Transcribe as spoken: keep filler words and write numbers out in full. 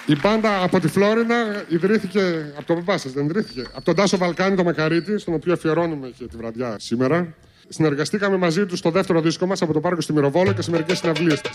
Η μπάντα από τη Φλόρινα ιδρύθηκε από τον παπά σας, δεν ιδρύθηκε? Από τον Τάσο Βαλκάνη, το Μακαρίτη, στον οποίο αφιερώνουμε και τη βραδιά σήμερα. Συνεργαστήκαμε μαζί του στο δεύτερο δίσκο μας από το πάρκο στη Μυροβόλο και σε μερικές συναυλίες της.